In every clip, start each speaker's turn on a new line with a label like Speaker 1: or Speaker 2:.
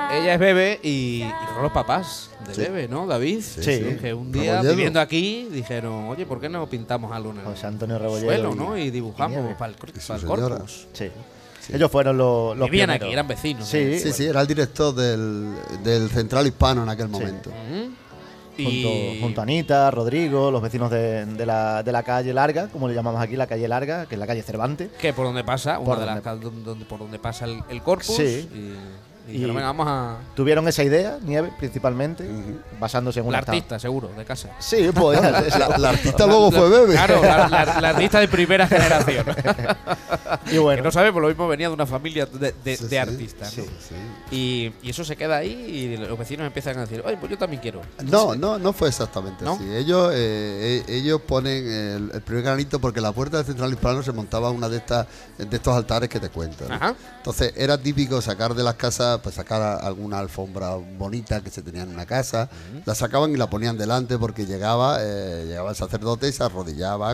Speaker 1: ella es Bebe y son los papás de Bebe, ¿no, David?
Speaker 2: Sí.
Speaker 1: Que un día,
Speaker 3: Rebolledo.
Speaker 1: viviendo aquí, dijeron, oye, ¿por qué no pintamos algo en el
Speaker 2: José Antonio Rebolledo
Speaker 1: suelo,
Speaker 2: y-
Speaker 1: ¿no? Y
Speaker 2: y
Speaker 1: dibujamos
Speaker 2: Nieves.
Speaker 1: para
Speaker 3: Y su
Speaker 1: el
Speaker 3: señora.
Speaker 1: corpus.
Speaker 2: Sí. Ellos fueron los
Speaker 1: Vivían
Speaker 2: pioneros.
Speaker 1: aquí, eran vecinos.
Speaker 2: Sí.
Speaker 3: Sí, era el director del Central Hispano en aquel momento.
Speaker 1: Ujú.
Speaker 2: Junto a Anita, Rodrigo, los vecinos de la calle Larga, como le llamamos aquí, la calle Larga, que es la calle Cervantes.
Speaker 1: Que por donde pasa,
Speaker 2: Por
Speaker 1: una de las
Speaker 2: donde-
Speaker 1: calles por donde pasa el corpus.
Speaker 2: Sí.
Speaker 1: Y dijeron, venga, vamos a.
Speaker 2: Tuvieron esa idea, Nieves, principalmente, basándose en
Speaker 1: La
Speaker 2: una
Speaker 1: artista, seguro, de casa.
Speaker 2: Sí, pues.
Speaker 3: La artista luego fue Bebe.
Speaker 1: Claro, la artista de primera generación.
Speaker 2: Y bueno,
Speaker 1: Que no sabe, por lo mismo venía de una familia de
Speaker 3: Sí,
Speaker 1: artistas. ¿no?
Speaker 3: Sí.
Speaker 1: Y eso se queda ahí y los vecinos empiezan a decir, oye, pues yo también quiero.
Speaker 3: No fue exactamente
Speaker 1: ¿No?
Speaker 3: así. Ellos ponen el primer granito porque la puerta del Central Hispano se montaba una de estos altares que te cuento, ¿no?
Speaker 1: Ajá.
Speaker 3: Entonces era típico sacar de las casas, pues sacar alguna alfombra bonita que se tenía en una casa, la sacaban y la ponían delante porque llegaba el sacerdote y se arrodillaba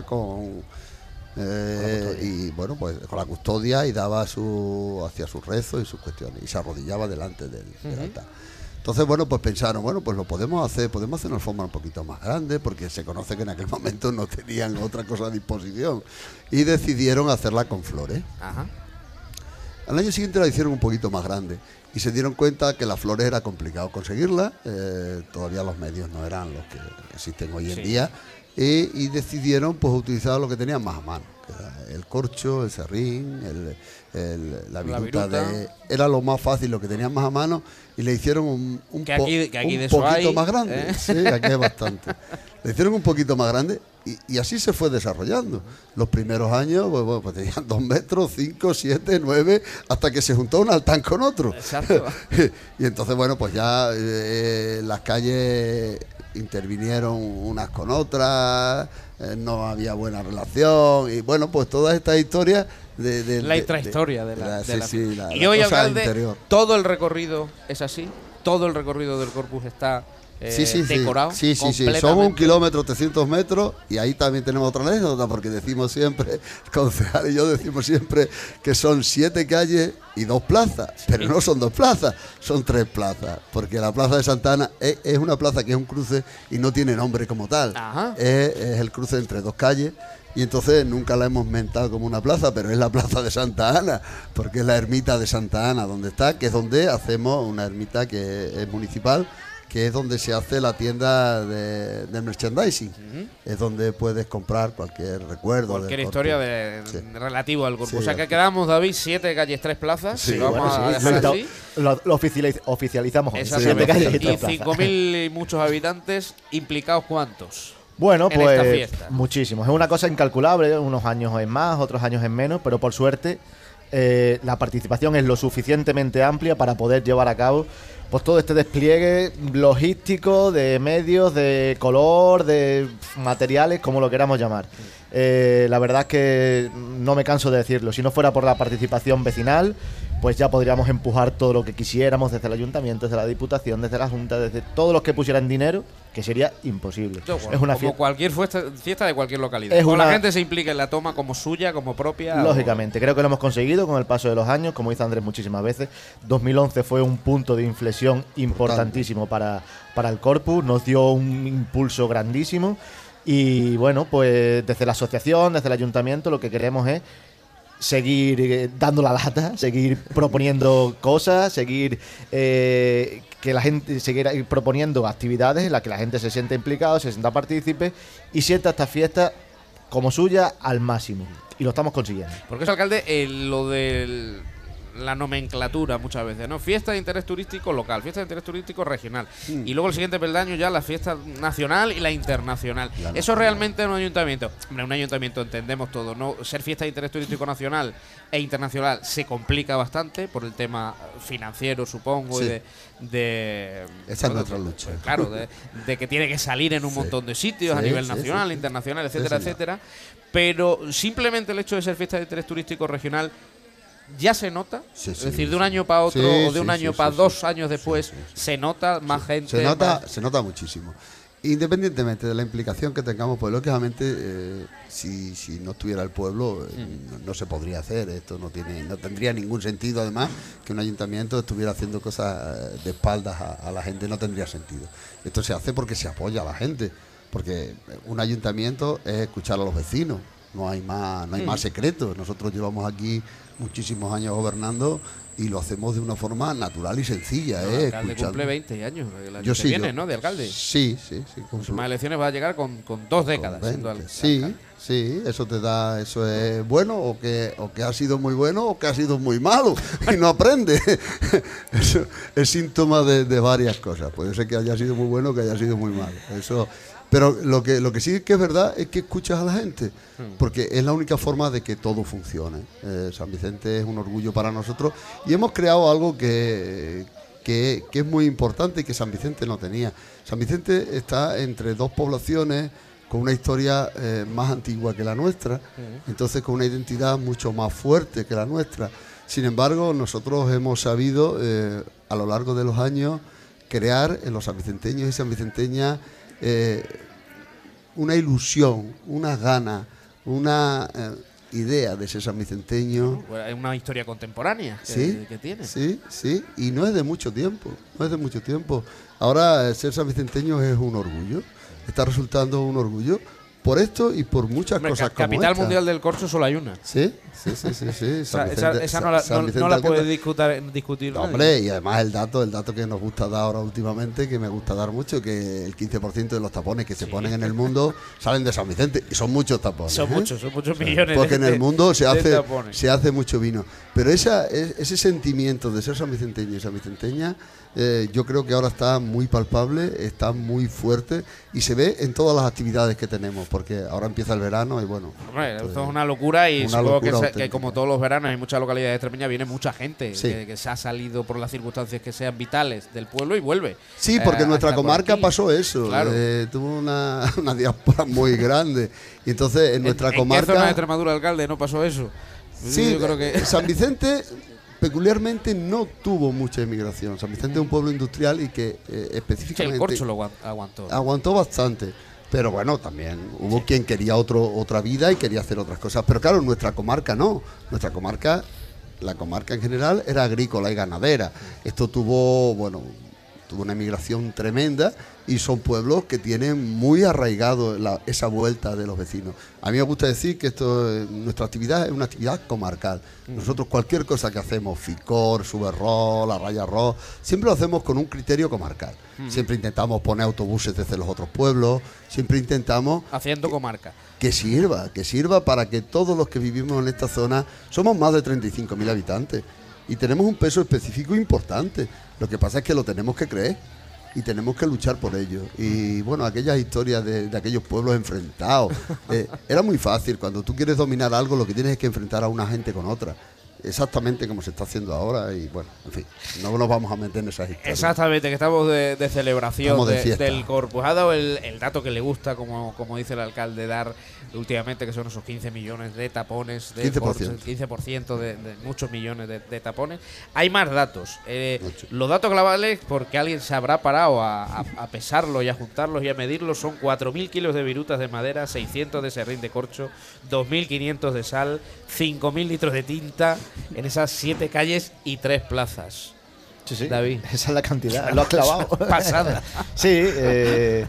Speaker 3: y bueno, pues con la custodia y hacía sus rezos y sus cuestiones y se arrodillaba delante del altar. Entonces, bueno, pues pensaron, bueno, pues lo podemos hacer una alfombra un poquito más grande, porque se conoce que en aquel momento no tenían otra cosa a disposición. Y decidieron hacerla con flores.
Speaker 1: Ajá.
Speaker 3: Al año siguiente la hicieron un poquito más grande y se dieron cuenta que las flores era complicado conseguirlas, todavía los medios no eran los que existen hoy en día, y decidieron pues utilizar lo que tenían más a mano, que era el corcho, el serrín, la viruta. Era lo más fácil, lo que tenían más a mano, y le hicieron un
Speaker 1: aquí de eso
Speaker 3: poquito
Speaker 1: hay,
Speaker 3: más grande. Sí, aquí hay bastante. Le hicieron un poquito más grande y así se fue desarrollando. Los primeros años pues tenían 2 metros, 5, 7, 9, hasta que se juntó un altar con otro.
Speaker 1: Exacto.
Speaker 3: Y entonces, bueno, pues ya las calles intervinieron unas con otras, no había buena relación, y bueno, pues todas estas historias
Speaker 1: La intrahistoria de la
Speaker 3: y
Speaker 1: hoy,
Speaker 3: cosa
Speaker 1: alcalde,
Speaker 3: interior.
Speaker 1: todo el recorrido es así, todo el recorrido del corpus está decorado.
Speaker 3: Sí, son 1
Speaker 1: completamente.
Speaker 3: kilómetro, 300 metros, y ahí también tenemos otra anécdota, porque decimos siempre, el concejal y yo decimos siempre que son 7 calles y 2 plazas, pero no son 2 plazas, son 3 plazas, porque la plaza de Santa Ana es una plaza que es un cruce y no tiene nombre como tal.
Speaker 1: Ajá.
Speaker 3: Es el cruce entre 2 calles. Y entonces nunca la hemos mentado como una plaza, pero es la plaza de Santa Ana, porque es la ermita de Santa Ana donde está, que es donde hacemos una ermita que es municipal, que es donde se hace la tienda de merchandising. Es donde puedes comprar cualquier recuerdo.
Speaker 1: Cualquier
Speaker 3: del
Speaker 1: historia
Speaker 3: corpus.
Speaker 1: relativo al corpus.
Speaker 3: Sí,
Speaker 1: o sea que
Speaker 3: así.
Speaker 1: quedamos, David, 7 calles, 3 plazas.
Speaker 3: Sí,
Speaker 1: Lo vamos a dejar así.
Speaker 2: Lo oficializamos hoy.
Speaker 1: Exactamente.
Speaker 2: 7 calles y
Speaker 1: Y
Speaker 2: 3 plazas.
Speaker 1: 5.000 y muchos habitantes, ¿implicados cuántos?
Speaker 2: Bueno,
Speaker 1: en
Speaker 2: pues
Speaker 1: esta fiesta?
Speaker 2: muchísimos. Es una cosa incalculable, unos años en más, otros años en menos, pero por suerte la participación es lo suficientemente amplia para poder llevar a cabo pues todo este despliegue logístico de medios, de color, de materiales, como lo queramos llamar. La verdad es que no me canso de decirlo. Si no fuera por la participación vecinal, pues ya podríamos empujar todo lo que quisiéramos desde el ayuntamiento, desde la diputación, desde la junta, desde todos los que pusieran dinero, que sería imposible.
Speaker 1: Yo,
Speaker 2: Es una
Speaker 1: como
Speaker 2: fiesta.
Speaker 1: cualquier fiesta de cualquier localidad.
Speaker 2: Es
Speaker 1: O la
Speaker 2: una-
Speaker 1: gente se implica en la toma como suya, como propia.
Speaker 2: Lógicamente, creo que lo hemos conseguido con el paso de los años, como dice Andrés muchísimas veces. 2011 fue un punto de inflexión importantísimo para el corpus, nos dio un impulso grandísimo y bueno, pues desde la asociación, desde el ayuntamiento, lo que queremos es seguir dando la lata, seguir proponiendo cosas, seguir que la gente seguir proponiendo actividades en las que la gente se sienta implicada, se sienta partícipe y sienta esta fiesta como suya al máximo. Y lo estamos consiguiendo.
Speaker 1: Porque es alcalde, lo de la nomenclatura muchas veces, ¿no? Fiesta de interés turístico local, fiesta de interés turístico regional. Y luego el siguiente peldaño ya la fiesta nacional y la internacional. Eso realmente en un ayuntamiento, hombre, un ayuntamiento entendemos todo, ¿no? Ser fiesta de interés turístico nacional e internacional se complica bastante por el tema financiero, supongo,
Speaker 3: Sí.
Speaker 1: y de
Speaker 3: Esa es nuestra lucha.
Speaker 1: pues claro, de que tiene que salir en un montón de sitios a
Speaker 3: Sí,
Speaker 1: nivel
Speaker 3: sí,
Speaker 1: nacional,
Speaker 3: sí.
Speaker 1: internacional,
Speaker 3: Sí,
Speaker 1: etcétera,
Speaker 3: señor.
Speaker 1: etcétera. Pero simplemente el hecho de ser fiesta de interés turístico regional ya se nota,
Speaker 3: Sí,
Speaker 1: es
Speaker 3: sí,
Speaker 1: decir, de
Speaker 3: sí.
Speaker 1: un año para otro
Speaker 3: Sí,
Speaker 1: o de un
Speaker 3: sí,
Speaker 1: año
Speaker 3: sí,
Speaker 1: para
Speaker 3: sí,
Speaker 1: 2
Speaker 3: sí.
Speaker 1: años después, se nota más gente.
Speaker 3: Se nota muchísimo. independientemente de la implicación que tengamos, pues lógicamente si no estuviera el pueblo no se podría hacer. Esto no tendría ningún sentido. Además, que un ayuntamiento estuviera haciendo cosas de espaldas a la gente no tendría sentido. Esto se hace porque se apoya a la gente, porque un ayuntamiento es escuchar a los vecinos. No hay más secreto. Nosotros llevamos aquí muchísimos años gobernando y lo hacemos de una forma natural y sencilla.
Speaker 1: El alcalde cumple 20 años el año que viene, ¿no? De alcalde.
Speaker 3: Sí.
Speaker 1: Con sus más elecciones va a llegar con 2 décadas siendo alcalde.
Speaker 3: Sí, eso es bueno o que ha sido muy bueno o que ha sido muy malo y no aprende. Eso es síntoma de varias cosas. Puede ser que haya sido muy bueno o que haya sido muy malo. Eso. Pero lo que sí que es verdad es que escuchas a la gente, porque es la única forma de que todo funcione. San Vicente es un orgullo para nosotros y hemos creado algo que es muy importante y que San Vicente no tenía. San Vicente está entre 2 poblaciones con una historia más antigua que la nuestra, entonces con una identidad mucho más fuerte que la nuestra. Sin embargo, nosotros hemos sabido a lo largo de los años crear en los sanvicenteños y sanvicenteñas una ilusión, una gana, una idea de ser sanvicenteño.
Speaker 1: Es una historia contemporánea que tiene.
Speaker 3: Sí, y no es de mucho tiempo, Ahora ser sanvicenteño es un orgullo, está resultando un orgullo por esto y por muchas cosas como
Speaker 1: Capital
Speaker 3: esta.
Speaker 1: Mundial del Corcho solo hay una.
Speaker 3: Sí.
Speaker 1: Esa no la puedes discutir.
Speaker 3: No, hombre, y además el dato que nos gusta dar ahora últimamente, que me gusta dar mucho, que el 15% de los tapones que se ponen en el mundo salen de San Vicente, y son muchos tapones.
Speaker 1: Son muchos millones.
Speaker 3: Porque en el mundo se
Speaker 1: tapones.
Speaker 3: hace mucho vino. Pero ese sentimiento de ser sanvicenteño y sanvicenteña, yo creo que ahora está muy palpable, está muy fuerte y se ve en todas las actividades que tenemos, porque ahora empieza el verano y bueno.
Speaker 1: Hombre, esto es una locura y supongo que como todos los veranos hay muchas localidades extremeñas, viene mucha gente que se ha salido por las circunstancias que sean vitales del pueblo y vuelve.
Speaker 3: Sí, porque en nuestra comarca pasó eso.
Speaker 1: Claro.
Speaker 3: Tuvo una diáspora muy grande y entonces en nuestra comarca.
Speaker 1: ¿En qué zona de Extremadura, alcalde, no pasó eso?
Speaker 3: Sí,
Speaker 1: yo creo que
Speaker 3: San Vicente peculiarmente no tuvo mucha inmigración. San Vicente es un pueblo industrial y que específicamente...
Speaker 1: el Corcho lo aguantó.
Speaker 3: Aguantó bastante. Pero bueno, también hubo quien quería otra vida y quería hacer otras cosas. Pero claro, nuestra comarca no. Nuestra comarca, la comarca en general, era agrícola y ganadera. Esto tuvo una emigración tremenda y son pueblos que tienen muy arraigado esa vuelta de los vecinos. A mí me gusta decir que nuestra actividad es una actividad comarcal. Nosotros cualquier cosa que hacemos, Ficor, Suberró, La Raya Arroz, siempre lo hacemos con un criterio comarcal. Siempre intentamos poner autobuses desde los otros pueblos, siempre intentamos...
Speaker 1: Haciendo comarca.
Speaker 3: Que sirva para que todos los que vivimos en esta zona, somos más de 35.000 habitantes y tenemos un peso específico importante. Lo que pasa es que lo tenemos que creer y tenemos que luchar por ello. Y bueno, aquellas historias de aquellos pueblos enfrentados, era muy fácil. Cuando tú quieres dominar algo, lo que tienes es que enfrentar a una gente con otra. Exactamente como se está haciendo ahora y bueno, en fin, no nos vamos a meter en esas historias.
Speaker 1: Exactamente, que estamos de celebración del Corpus. Ha dado el dato que le gusta, como dice el alcalde, dar últimamente, que son esos 15 millones de tapones, 15% de muchos millones de tapones. Hay más datos. Los datos globales, porque alguien se habrá parado a pesarlos y a juntarlos y a medirlos, son 4.000 kilos de virutas de madera, 600 de serrín de corcho, 2.500 de sal, 5.000 litros de tinta en esas 7 calles y 3 plazas.
Speaker 2: Sí,
Speaker 1: David.
Speaker 2: Esa es la cantidad, lo has clavado.
Speaker 1: Pasada.
Speaker 2: Sí, es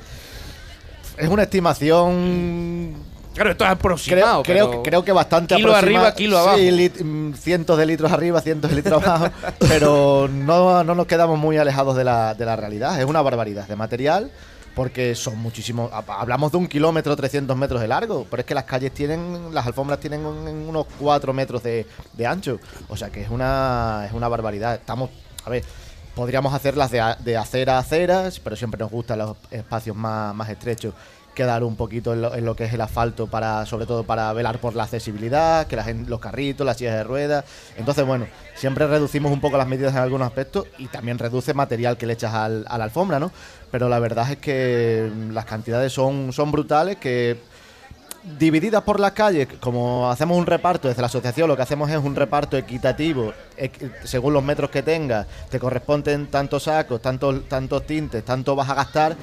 Speaker 2: una estimación.
Speaker 1: Claro, esto es aproximado.
Speaker 2: Creo que bastante
Speaker 1: kilo
Speaker 2: aproximado.
Speaker 1: Arriba, kilo abajo.
Speaker 2: Sí, cientos de litros arriba, cientos de litros abajo. Pero no nos quedamos muy alejados de la realidad. Es una barbaridad de material. Porque son muchísimos. Hablamos de 1 kilómetro, 300 metros de largo, pero es que las alfombras tienen unos 4 metros de ancho. O sea que es una barbaridad. Podríamos hacerlas de acera a aceras, pero siempre nos gustan los espacios más estrechos. Quedar un poquito en lo que es el asfalto, sobre todo para velar por la accesibilidad, que los carritos, las sillas de ruedas. Entonces, bueno, siempre reducimos un poco las medidas en algunos aspectos y también reduce material que le echas a la alfombra, ¿no? Pero la verdad es que las cantidades son brutales, que divididas por las calles, como hacemos un reparto desde la asociación, lo que hacemos es un reparto equitativo, según los metros que tengas, te corresponden tantos sacos, tantos tintes, tanto vas a gastar,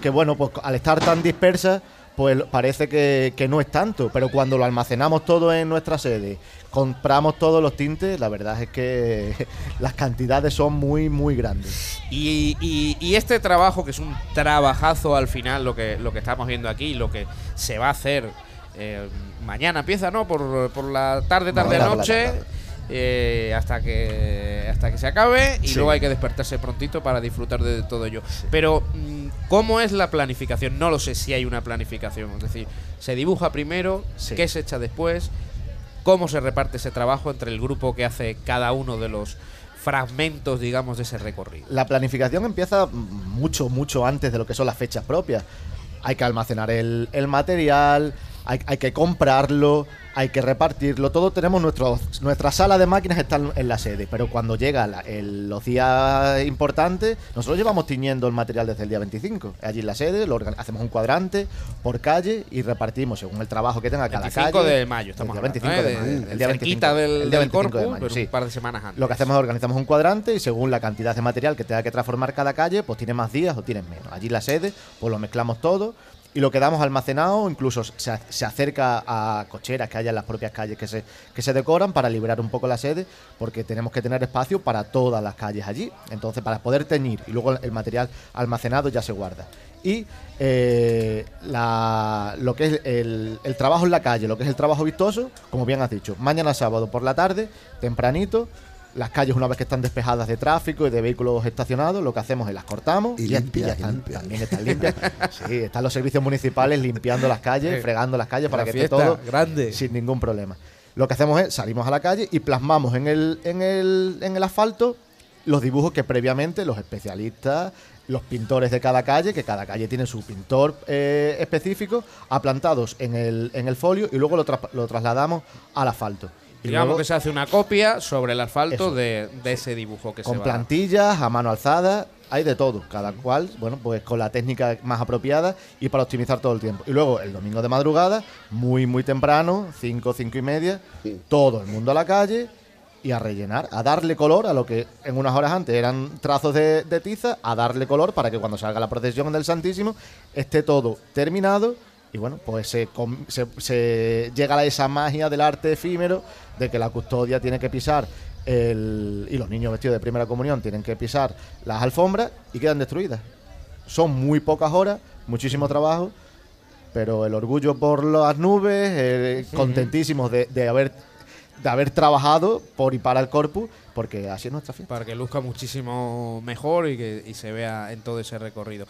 Speaker 2: bueno, pues al estar tan dispersas, pues parece que no es tanto, pero cuando lo almacenamos todo en nuestra sede, compramos todos los tintes, la verdad es que las cantidades son muy, muy grandes.
Speaker 1: Y este trabajo, que es un trabajazo al final, lo que estamos viendo aquí, lo que se va a hacer mañana empieza, ¿no? Por la tarde-noche. Hasta que se acabe y luego hay que despertarse prontito para disfrutar de todo ello. Pero ¿cómo es la planificación? No lo sé si hay una planificación. Es decir, ¿se dibuja primero? ¿Qué se echa después? ¿Cómo se reparte ese trabajo entre el grupo que hace cada uno de los fragmentos, digamos, de ese recorrido?
Speaker 2: La planificación empieza mucho, mucho antes de lo que son las fechas propias. Hay que almacenar el material, hay que comprarlo, hay que repartirlo. Todos tenemos nuestra sala de máquinas está en la sede, pero cuando llega los días importantes, nosotros llevamos tiñendo el material desde el día 25. Allí en la sede hacemos un cuadrante por calle y repartimos según el trabajo que tenga cada calle.
Speaker 1: 25 de mayo, estamos
Speaker 2: el día 25 de mayo.
Speaker 1: El día 25 del Corpus,
Speaker 2: de mayo,
Speaker 1: pero
Speaker 2: sí.
Speaker 1: Un par de semanas antes.
Speaker 2: Lo que hacemos es organizamos un cuadrante y según la cantidad de material que tenga que transformar cada calle, pues tiene más días o tiene menos. Allí en la sede, pues lo mezclamos todo y lo quedamos almacenado, incluso se acerca a cocheras que haya en las propias calles que se decoran para liberar un poco la sede, porque tenemos que tener espacio para todas las calles allí. Entonces, para poder teñir y luego el material almacenado ya se guarda. Y lo que es el trabajo en la calle, lo que es el trabajo vistoso, como bien has dicho, mañana sábado por la tarde, tempranito. Las calles, una vez que están despejadas de tráfico y de vehículos estacionados, lo que hacemos es las cortamos
Speaker 3: y
Speaker 2: ya
Speaker 3: limpias.
Speaker 2: también están limpias. Sí, están los servicios municipales limpiando las calles, fregando las calles para que esté todo
Speaker 1: grande,
Speaker 2: sin ningún problema. Lo que hacemos es salimos a la calle y plasmamos en el asfalto los dibujos que previamente los especialistas, los pintores de cada calle, que cada calle tiene su pintor específico, aplantados en el folio y luego lo trasladamos al asfalto. Y
Speaker 1: digamos
Speaker 2: luego,
Speaker 1: que se hace una copia sobre el asfalto de ese dibujo que se va.
Speaker 2: Con plantillas, a mano alzada, hay de todo. Cada cual, bueno, pues con la técnica más apropiada y para optimizar todo el tiempo. Y luego el domingo de madrugada, muy, muy temprano, 5:30, todo el mundo a la calle y a rellenar, a darle color a lo que en unas horas antes eran trazos de tiza, a darle color para que cuando salga la procesión del Santísimo esté todo terminado. Y bueno, pues se llega a esa magia del arte efímero de que la custodia tiene que pisar y los niños vestidos de primera comunión tienen que pisar las alfombras y quedan destruidas. Son muy pocas horas, muchísimo trabajo, pero el orgullo por las nubes, contentísimos de haber trabajado por y para el Corpus, porque así es nuestra fiesta.
Speaker 1: Para que luzca muchísimo mejor y se vea en todo ese recorrido.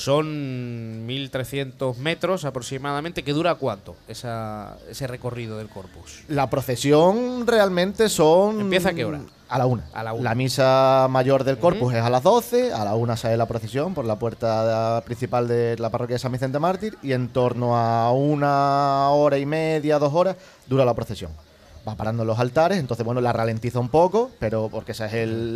Speaker 1: Son 1.300 metros aproximadamente. ¿Que dura cuánto ese recorrido del Corpus?
Speaker 2: La procesión realmente son...
Speaker 1: ¿Empieza a qué hora?
Speaker 2: A la 1.
Speaker 1: A la 1.
Speaker 2: La misa mayor del Corpus es a las 12, a la 1 sale la procesión por la puerta principal de la parroquia de San Vicente Mártir y en torno a 1 hora y media, 2 horas dura la procesión. Va parando en los altares, entonces bueno, la ralentiza un poco, pero porque esa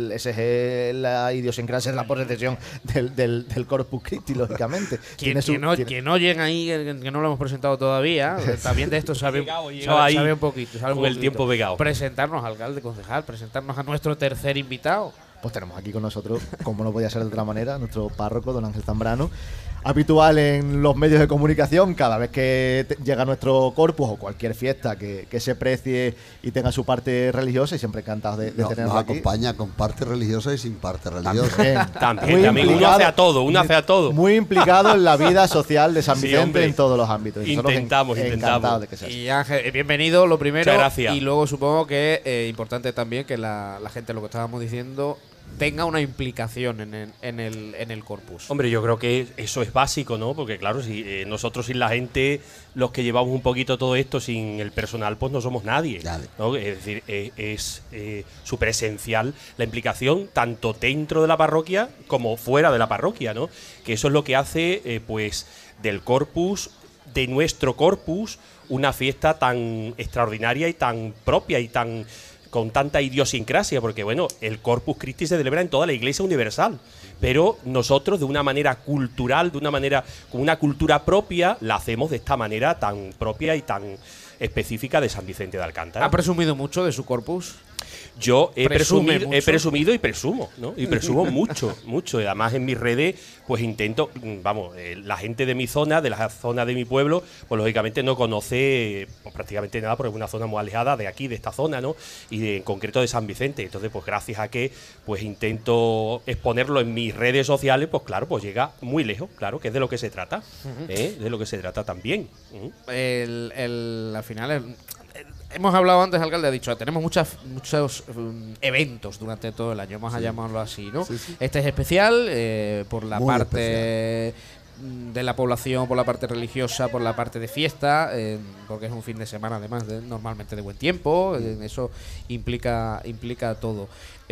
Speaker 2: es la idiosincrasia de la procesión del Corpus Christi, lógicamente.
Speaker 1: Quien oyen ahí, que no lo hemos presentado todavía, también de esto sabe un poquito.
Speaker 4: Con el tiempo pegado.
Speaker 1: Presentarnos, alcalde, concejal, presentarnos a nuestro tercer invitado.
Speaker 2: Pues tenemos aquí con nosotros, como no podía ser de otra manera, nuestro párroco, don Ángel Zambrano, habitual en los medios de comunicación. Cada vez que llega nuestro Corpus o cualquier fiesta que se precie y tenga su parte religiosa, y siempre encantados de tenerlo
Speaker 3: nos
Speaker 2: aquí.
Speaker 3: acompaña con parte religiosa y sin parte religiosa.
Speaker 4: También. Uno hace a todo.
Speaker 2: Muy implicado en la vida social de San
Speaker 4: Sí,
Speaker 2: Vicente,
Speaker 4: hombre.
Speaker 2: en todos los ámbitos.
Speaker 4: Intentamos.
Speaker 2: Encantados de que sea así.
Speaker 1: Y Ángel, bienvenido, lo primero.
Speaker 4: Muchas gracias.
Speaker 1: Y luego supongo que importante también que la gente, lo que estábamos diciendo, tenga una implicación en el Corpus.
Speaker 4: Hombre, yo creo que eso es básico, ¿no? Porque claro, si nosotros sin la gente, los que llevamos un poquito todo esto, sin el personal, pues no somos nadie, ¿no? Es decir, es súper esencial la implicación tanto dentro de la parroquia como fuera de la parroquia, ¿no? Que eso es lo que hace, pues, del Corpus, de nuestro Corpus, una fiesta tan extraordinaria y tan propia y tan con tanta idiosincrasia, porque bueno, el Corpus Christi se celebra en toda la Iglesia universal, pero nosotros de una manera cultural, de una manera con una cultura propia, la hacemos de esta manera tan propia y tan específica de San Vicente de Alcántara.
Speaker 1: ¿Ha presumido mucho de su Corpus?
Speaker 4: Yo he
Speaker 1: Presume
Speaker 4: presumido
Speaker 1: mucho.
Speaker 4: y presumo, ¿no? Y presumo mucho, mucho. Y además en mis redes, pues intento, vamos, la gente de mi zona, de la zona de mi pueblo, pues lógicamente no conoce pues, prácticamente nada porque es una zona muy alejada de aquí, de esta zona, ¿no? En concreto de San Vicente. Entonces, pues gracias a que pues intento exponerlo en mis redes sociales, pues claro, pues llega muy lejos, claro, que es de lo que se trata, de lo que se trata también.
Speaker 1: Al final, hemos hablado antes, alcalde ha dicho, tenemos muchos eventos durante todo el año, vamos a llamarlo así, ¿no?
Speaker 3: Sí, sí.
Speaker 1: Este es especial por la
Speaker 3: Muy
Speaker 1: parte de la población, por la parte religiosa, por la parte de fiesta, porque es un fin de semana además normalmente de buen tiempo, eso implica todo.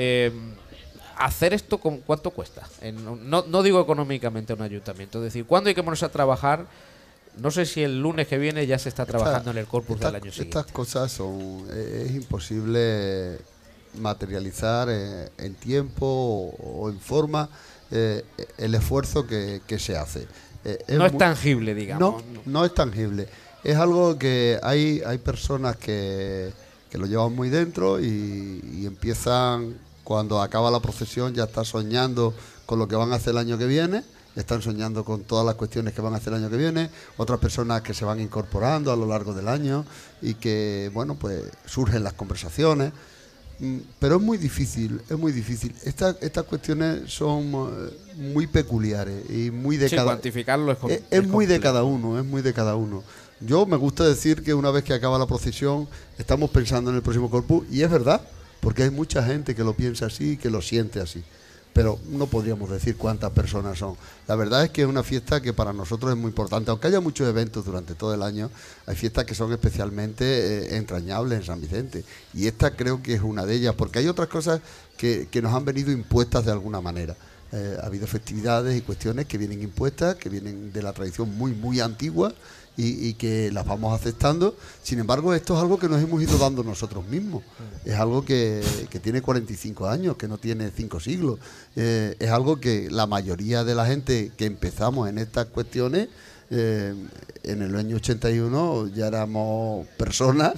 Speaker 1: Hacer esto, ¿cuánto cuesta? No digo económicamente a un ayuntamiento, es decir, ¿cuándo hay que ponerse a trabajar? No sé si el lunes que viene ya se está trabajando en el corpus del año siguiente.
Speaker 3: Estas cosas es imposible materializar en tiempo o en forma el esfuerzo que se hace.
Speaker 1: No es tangible, digamos.
Speaker 3: No es tangible. Es algo que hay personas que lo llevan muy dentro y empiezan, cuando acaba la procesión, ya está soñando con lo que van a hacer el año que viene. Están soñando con todas las cuestiones que van a hacer el año que viene, otras personas que se van incorporando a lo largo del año y que, bueno, pues surgen las conversaciones, pero es muy difícil, es muy difícil. Estas cuestiones son muy peculiares y muy de cada...
Speaker 1: cuantificarlo
Speaker 3: es muy de cada uno, es muy de cada uno. Yo me gusta decir que una vez que acaba la procesión estamos pensando en el próximo corpus y es verdad, porque hay mucha gente que lo piensa así y que lo siente así. Pero no podríamos decir cuántas personas son. La verdad es que es una fiesta que para nosotros es muy importante. Aunque haya muchos eventos durante todo el año, hay fiestas que son especialmente entrañables en San Vicente. Y esta creo que es una de ellas, porque hay otras cosas que nos han venido impuestas de alguna manera. Ha habido festividades y cuestiones que vienen impuestas, que vienen de la tradición muy, muy antigua y que las vamos aceptando. Sin embargo, esto es algo que nos hemos ido dando nosotros mismos. Es algo que tiene 45 años, que no tiene 5 siglos. Es algo que la mayoría de la gente que empezamos en estas cuestiones, en el año 81 ya éramos personas,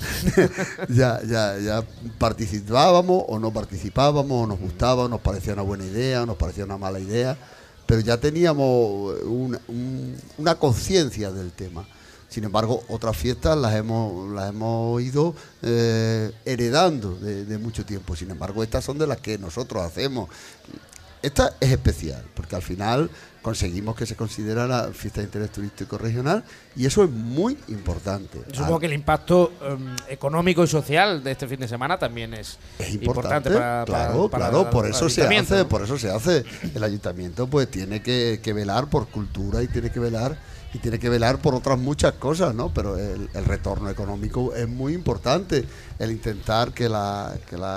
Speaker 3: ya participábamos o no participábamos, o nos gustaba, o nos parecía una buena idea, o nos parecía una mala idea, pero ya teníamos una conciencia del tema. Sin embargo, otras fiestas las hemos ido heredando de mucho tiempo. Sin embargo, estas son de las que nosotros hacemos. Esta es especial, porque al final conseguimos que se considerara fiesta de interés turístico regional y eso es muy importante.
Speaker 1: Supongo que el impacto económico y social de este fin de semana también es importante
Speaker 3: claro, por eso se hace. El ayuntamiento pues tiene que velar por cultura y tiene que velar por otras muchas cosas, ¿no? Pero el retorno económico es muy importante, el intentar que la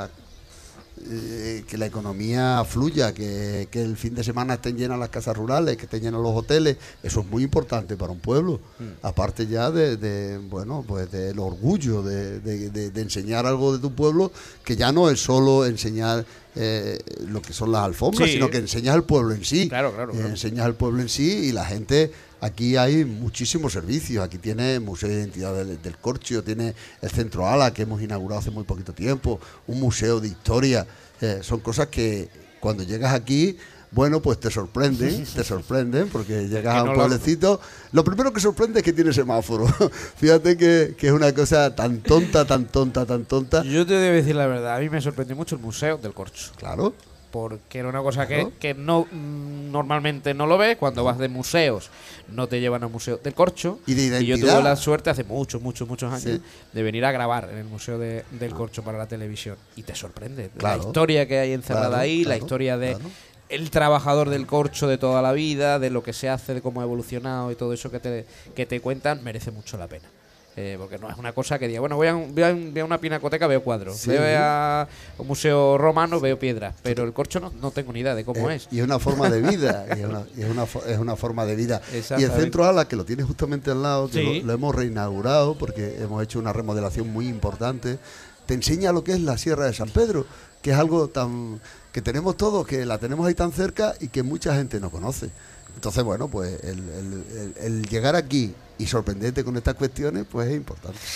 Speaker 3: economía fluya, que el fin de semana estén llenas las casas rurales, que estén llenos los hoteles, eso es muy importante para un pueblo. Aparte ya pues del orgullo de enseñar algo de tu pueblo, que ya no es solo enseñar lo que son las alfombras, sino que enseñas al pueblo en sí.
Speaker 1: Claro.
Speaker 3: Enseñas al pueblo en sí y la gente... Aquí hay muchísimos servicios. Aquí tiene Museo de Identidad del Corcho, tiene el Centro Ala, que hemos inaugurado hace muy poquito tiempo, un museo de historia. Son cosas que cuando llegas aquí, bueno, pues te sorprenden, porque llegas a un pueblecito. Lo primero que sorprende es que tiene semáforo. Fíjate que es una cosa tan tonta.
Speaker 1: Yo te debo decir la verdad, a mí me sorprendió mucho el Museo del Corcho.
Speaker 3: Claro.
Speaker 1: Porque era una cosa que no normalmente no lo ves. Cuando vas de museos, no te llevan al Museo del Corcho.
Speaker 3: Y de identidad.
Speaker 1: Y yo tuve la suerte hace muchos años de venir a grabar en el Museo del Corcho para la televisión. Y te sorprende la historia que hay encerrada ahí, la historia de el trabajador del corcho de toda la vida, de lo que se hace, de cómo ha evolucionado y todo eso que te cuentan, merece mucho la pena. Porque no es una cosa que diga, bueno, voy a una pinacoteca, veo cuadros, voy a un museo romano, veo piedras, pero el corcho no tengo ni idea de cómo es.
Speaker 3: Y es una forma de vida, es una forma de vida. Y el Centro Ala, que lo tiene justamente al lado, que lo hemos reinaugurado porque hemos hecho una remodelación muy importante, te enseña lo que es la Sierra de San Pedro, que es algo que tenemos todos, que la tenemos ahí tan cerca y que mucha gente no conoce. Entonces, bueno, pues el llegar aquí y sorprenderte con estas cuestiones, pues es importante.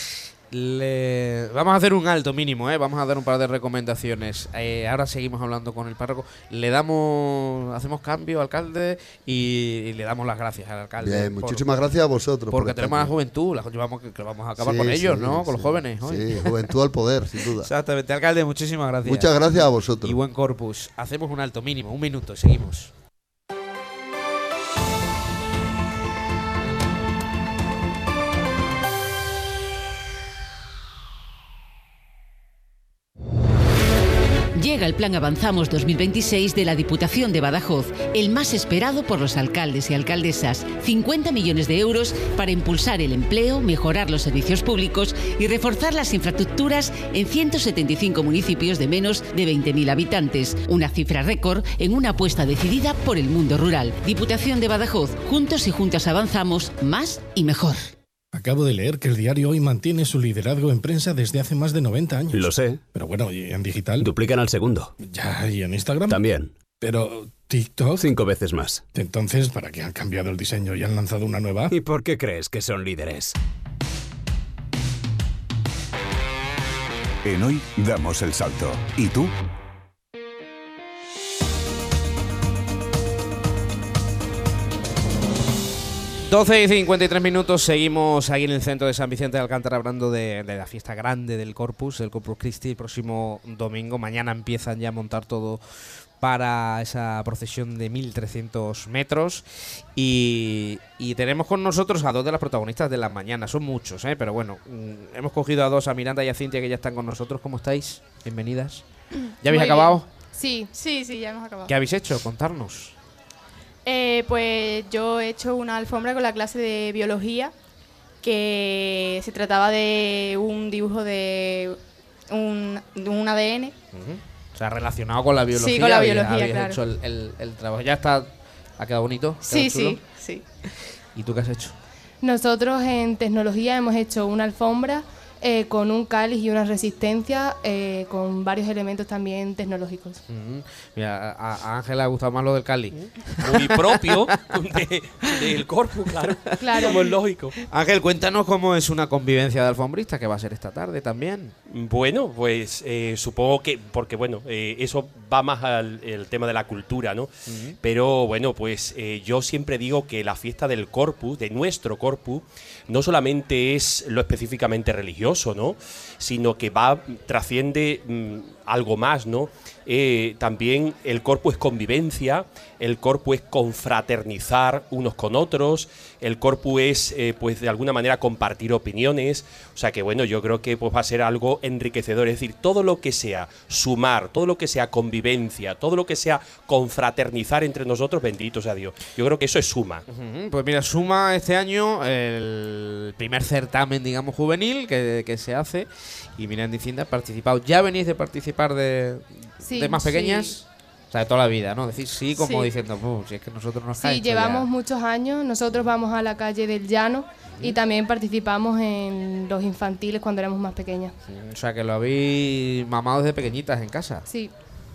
Speaker 1: Vamos a hacer un alto mínimo, vamos a dar un par de recomendaciones. Ahora seguimos hablando con el párroco. Hacemos cambio, alcalde, y le damos las gracias al alcalde.
Speaker 3: Bien, muchísimas gracias a vosotros.
Speaker 1: Porque tenemos a la juventud, que vamos a acabar con ellos, ¿no? Con los jóvenes. Hoy.
Speaker 3: Sí, juventud al poder, sin duda.
Speaker 1: Exactamente, alcalde, muchísimas gracias.
Speaker 3: Muchas gracias a vosotros.
Speaker 1: Y buen corpus. Hacemos un alto mínimo, 1 minuto, seguimos.
Speaker 5: Llega el Plan Avanzamos 2026 de la Diputación de Badajoz, el más esperado por los alcaldes y alcaldesas. 50 millones de euros para impulsar el empleo, mejorar los servicios públicos y reforzar las infraestructuras en 175 municipios de menos de 20.000 habitantes. Una cifra récord en una apuesta decidida por el mundo rural. Diputación de Badajoz, juntos y juntas avanzamos más y mejor.
Speaker 6: Acabo de leer que el diario Hoy mantiene su liderazgo en prensa desde hace más de 90 años.
Speaker 7: Lo sé.
Speaker 6: Pero bueno, ¿y en digital?
Speaker 7: Duplican al segundo.
Speaker 6: Ya, ¿y en Instagram?
Speaker 7: También.
Speaker 6: Pero TikTok...
Speaker 7: 5 veces más.
Speaker 6: Entonces, ¿para qué han cambiado el diseño y han lanzado una nueva app?
Speaker 7: ¿Y por qué crees que son líderes?
Speaker 8: En Hoy damos el salto. ¿Y tú?
Speaker 1: Doce y 53 minutos, seguimos aquí en el centro de San Vicente de Alcántara hablando de la fiesta grande del Corpus Christi, el próximo domingo. Mañana empiezan ya a montar todo para esa procesión de 1.300 metros y tenemos con nosotros a 2 de las protagonistas de la mañana. Son muchos, pero bueno, hemos cogido a 2, a Miranda y a Cintia, que ya están con nosotros. ¿Cómo estáis? Bienvenidas. ¿Ya habéis acabado?
Speaker 9: Sí, ya hemos acabado.
Speaker 1: ¿Qué habéis hecho? Contarnos.
Speaker 9: Pues yo he hecho una alfombra con la clase de biología, que se trataba de un dibujo de un ADN.
Speaker 1: O sea, relacionado con la biología.
Speaker 9: Sí, con la biología,
Speaker 1: habéis
Speaker 9: claro.
Speaker 1: hecho el trabajo. ¿Ya ha quedado bonito?
Speaker 9: Sí.
Speaker 1: ¿Y tú qué has hecho?
Speaker 10: Nosotros en tecnología hemos hecho una alfombra con un cáliz y una resistencia, con varios elementos también tecnológicos.
Speaker 1: Mira, a Ángel le ha gustado más lo del cáliz.
Speaker 4: Muy propio del Corpus, claro. Como es lógico.
Speaker 1: Ángel, cuéntanos cómo es una convivencia de alfombristas, que va a ser esta tarde también.
Speaker 4: Bueno, pues supongo que, porque bueno, eso va más al el tema de la cultura, ¿no? Pero bueno, pues yo siempre digo que la fiesta del Corpus, de nuestro Corpus, no solamente es lo específicamente religioso, ¿no? Sino que trasciende algo más, ¿no? También el Corpus es convivencia, el Corpus es confraternizar unos con otros, el Corpus es, pues de alguna manera compartir opiniones. O sea que bueno, yo creo que pues va a ser algo enriquecedor. Es decir, todo lo que sea sumar, todo lo que sea convivencia, todo lo que sea confraternizar entre nosotros, bendito sea Dios. Yo creo que eso es Suma.
Speaker 1: Pues mira, Suma este año el primer certamen, digamos, juvenil que se hace. Y Miranda y Cintia han participado. ¿Ya venís de participar de más pequeñas? Sí. O sea, de toda la vida, ¿no? Decir sí como diciendo, si es que nosotros nos
Speaker 10: Sí, llevamos muchos años. Nosotros vamos a la calle del Llano y también participamos en los infantiles cuando éramos más pequeñas.
Speaker 1: O sea, que lo habéis mamado desde pequeñitas en casa.
Speaker 10: Sí.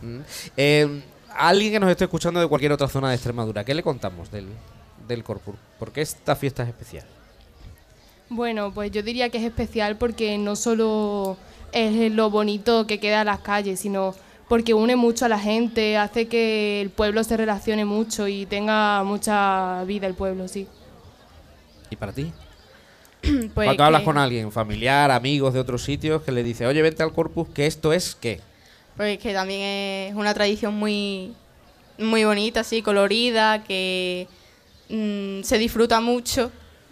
Speaker 1: A alguien que nos esté escuchando de cualquier otra zona de Extremadura, ¿qué le contamos del Corpus? ¿Por qué esta fiesta es especial?
Speaker 10: Bueno, pues yo diría que es especial porque no solo es lo bonito que queda en las calles, sino porque une mucho a la gente, hace que el pueblo se relacione mucho y tenga mucha vida el pueblo, sí.
Speaker 1: ¿Y para ti?
Speaker 9: Pues
Speaker 1: cuando hablas con alguien, familiar, amigos de otros sitios, que le dice, oye, vente al Corpus, que esto es ¿qué?
Speaker 9: Pues que también es una tradición muy, muy bonita, así, colorida, que se disfruta mucho.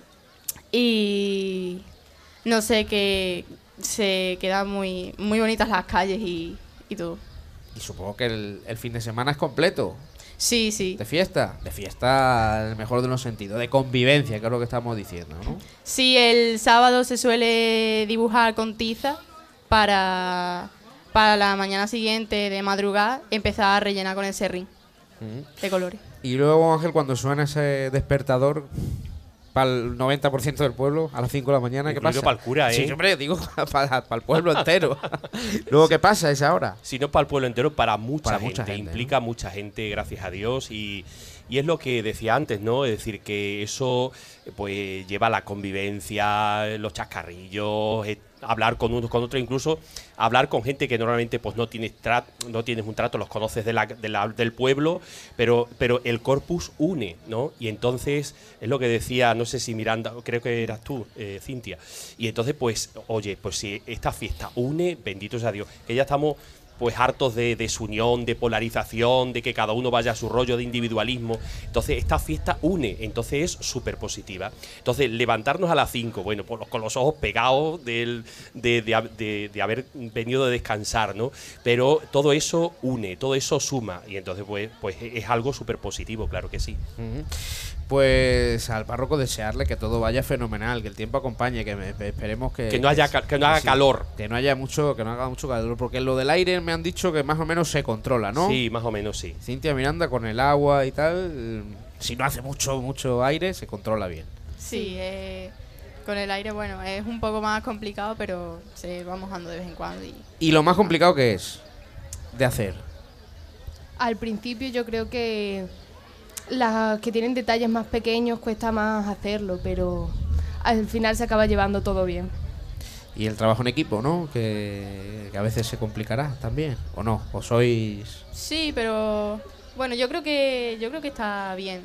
Speaker 9: Y no sé, que se quedan muy, muy bonitas las calles y todo.
Speaker 1: Y supongo que el fin de semana es completo.
Speaker 9: Sí.
Speaker 1: ¿De fiesta? De fiesta en el mejor de los sentidos. De convivencia, que es lo que estamos diciendo, ¿no?
Speaker 9: Sí, el sábado se suele dibujar con tiza para la mañana siguiente de madrugada empezar a rellenar con el serrín de colores.
Speaker 1: Y luego, Ángel, cuando suena ese despertador para el 90% del pueblo a las 5 de la mañana, ¿qué pasa?
Speaker 4: Para el cura, ¿eh?
Speaker 1: Sí, hombre, digo, para el pueblo entero. Luego, ¿qué pasa a esa hora?
Speaker 4: Si no para el pueblo entero, para mucha gente. Implica
Speaker 1: ¿no?
Speaker 4: mucha gente, gracias a Dios. Y es lo que decía antes, ¿no? Es decir, que eso pues lleva la convivencia, los chascarrillos, hablar con unos, con otros, incluso hablar con gente que normalmente pues no tienes un trato, los conoces del pueblo, pero el corpus une, ¿no? Y entonces es lo que decía, no sé si Miranda, creo que eras tú, Cintia, y entonces pues, oye, pues si esta fiesta une, bendito sea Dios, que ya estamos pues hartos de desunión, de polarización, de que cada uno vaya a su rollo de individualismo. Entonces esta fiesta une, entonces es súper positiva. Entonces levantarnos a las 5, bueno, pues con los ojos pegados de haber venido de descansar, ¿no? Pero todo eso une, todo eso suma, y entonces pues es algo súper positivo, claro que sí.
Speaker 1: Pues al párroco desearle que todo vaya fenomenal, que el tiempo acompañe, que esperemos que
Speaker 4: no haga calor,
Speaker 1: que no haga mucho calor, porque lo del aire me han dicho que más o menos se controla, ¿no?
Speaker 4: Sí, más o menos sí.
Speaker 1: Cintia, Miranda, con el agua y tal, si no hace mucho aire, se controla bien.
Speaker 9: Sí, con el aire, bueno, es un poco más complicado, pero se va mojando de vez en cuando.
Speaker 1: ¿Y lo más complicado que es de hacer?
Speaker 10: Al principio yo creo que las que tienen detalles más pequeños cuesta más hacerlo, pero al final se acaba llevando todo bien.
Speaker 1: Y el trabajo en equipo, ¿no? Que a veces se complicará también, ¿o no? ¿O sois...?
Speaker 9: Sí, pero bueno, yo creo que está bien.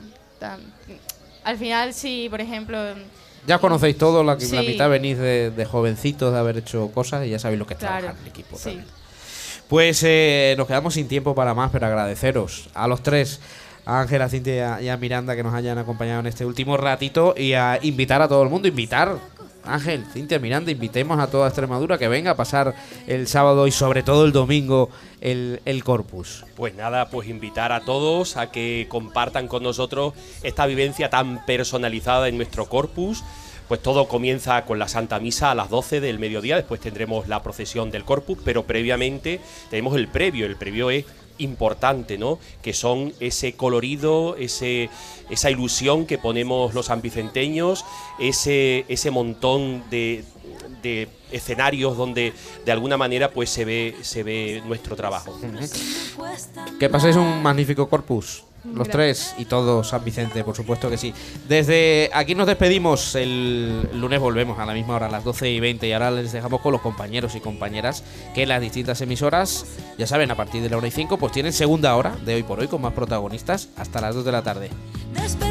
Speaker 9: Al final, sí, por ejemplo...
Speaker 1: Ya conocéis todo, la
Speaker 9: sí.
Speaker 1: mitad venís de jovencitos, de haber hecho cosas y ya sabéis lo que es trabajar en equipo.
Speaker 9: Sí.
Speaker 1: También. Pues nos quedamos sin tiempo para más, pero agradeceros a los tres, a Ángel, a Cintia y a Miranda, que nos hayan acompañado en este último ratito, y a invitar a todo el mundo, Ángel, Cintia, Miranda, invitemos a toda Extremadura que venga a pasar el sábado y sobre todo el domingo el Corpus.
Speaker 4: Pues nada, pues invitar a todos a que compartan con nosotros esta vivencia tan personalizada en nuestro Corpus. Pues todo comienza con la Santa Misa a las 12 del mediodía, después tendremos la procesión del Corpus, pero previamente tenemos el previo es importante, ¿no? Que son ese colorido, esa ilusión que ponemos los sanvicenteños, ese montón de escenarios donde de alguna manera pues se ve nuestro trabajo.
Speaker 1: Que paséis un magnífico Corpus, los tres y todo San Vicente, por supuesto que sí. Desde aquí nos despedimos, el lunes volvemos a la misma hora, a las 12:20, y ahora les dejamos con los compañeros y compañeras que las distintas emisoras, ya saben, a partir de la 1:05 pues tienen segunda hora de Hoy por Hoy con más protagonistas hasta las 2 de la tarde.